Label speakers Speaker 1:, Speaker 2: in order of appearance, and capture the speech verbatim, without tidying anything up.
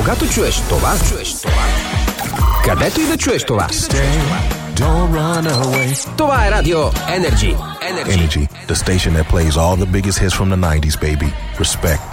Speaker 1: Кога то чуеш това, чуеш това. Където и да чуеш това.
Speaker 2: Don't run away.
Speaker 1: Това е Радио Energy.
Speaker 2: Energy, the station that plays all the biggest hits from the nineties, baby. Respect.